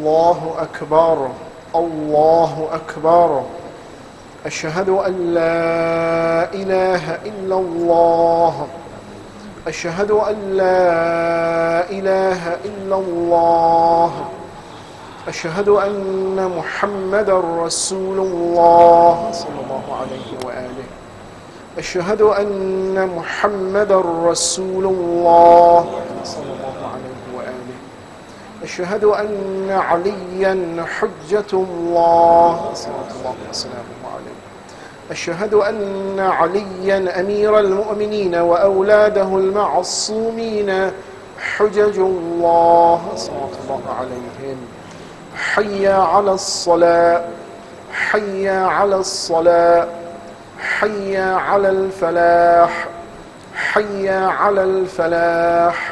الله أكبر الله أكبر. أشهد أن لا إله إلا الله. أشهد أن لا إله إلا الله. أشهد أن محمدا رسول الله صلى الله عليه وآله. أشهد أن محمدا رسول الله صلى الله عليه وآله. أشهد أن عليا حجة الله صلى الله وسلامه عليه. أشهد أن عليا أمير المؤمنين وأولاده المعصومين حجج الله صلى الله عليهم. حي على الصلاة حي على الصلاة حي على الفلاح حي على الفلاح